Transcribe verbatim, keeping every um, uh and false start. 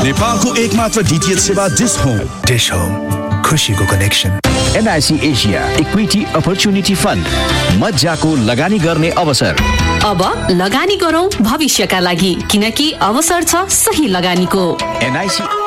नेपालको एकमात्र डीटीएच सेवा डिश होम। डिश होम, खुशीको connection. NIC Asia equity opportunity fund, मज्जाको लगानी गर्ने अवसर। अब लगानी गरौँ भविष्यका लागि, किनकि अवसर छ सही लगानीको। एनआइसी